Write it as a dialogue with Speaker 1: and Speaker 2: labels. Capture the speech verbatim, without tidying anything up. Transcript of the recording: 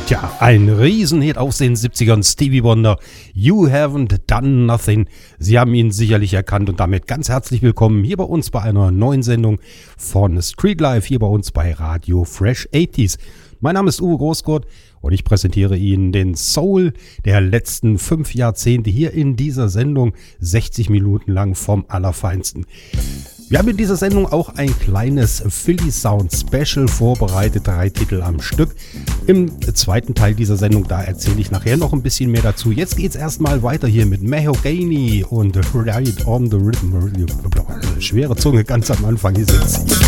Speaker 1: Tja, ein Riesenhit aus den siebzigern, Stevie Wonder, You Haven't Done Nothing. Sie haben ihn sicherlich erkannt und damit ganz herzlich willkommen hier bei uns bei einer neuen Sendung von Street Life, hier bei uns bei Radio Fresh achtziger. Mein Name ist Uwe Großkurt und ich präsentiere Ihnen den Soul der letzten fünf Jahrzehnte hier in dieser Sendung, sechzig Minuten lang vom Allerfeinsten. Wir haben in dieser Sendung auch ein kleines Philly Sound Special vorbereitet, drei Titel am Stück. Im zweiten Teil dieser Sendung, da erzähle ich nachher noch ein bisschen mehr dazu. Jetzt geht es erstmal weiter hier mit Mahogany und Ride on the Rhythm. Schwere Zunge ganz am Anfang, hier sind sie.